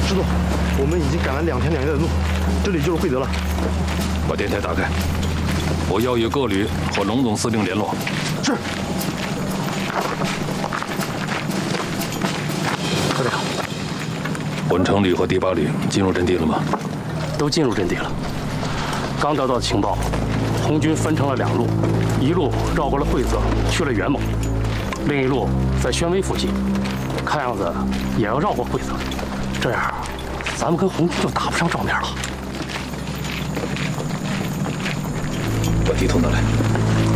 师座，我们已经赶了2天2夜的路，这里就是惠德了。 把电台打开，我要与各旅和龙总司令联络。 是。 科长， 混成旅和第8旅进入阵地了吗？ 都进入阵地了。刚得到的情报，红军分成了2路，一路绕过了惠泽，去了元谋，另一路在宣威附近，看样子也要绕过惠泽。这样，咱们跟红军就打不上照面了。 把地图拿来。